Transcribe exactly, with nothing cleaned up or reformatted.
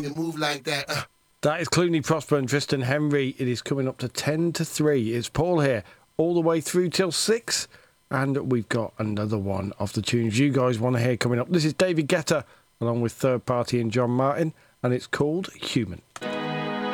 to move like that. Uh. That is Clooney Prosper and Tristan Henry. It is coming up to ten to three. It's Paul here, all the way through till six. And we've got another one of the tunes you guys want to hear coming up. This is David Guetta, along with Third Party and John Martin, and it's called Human.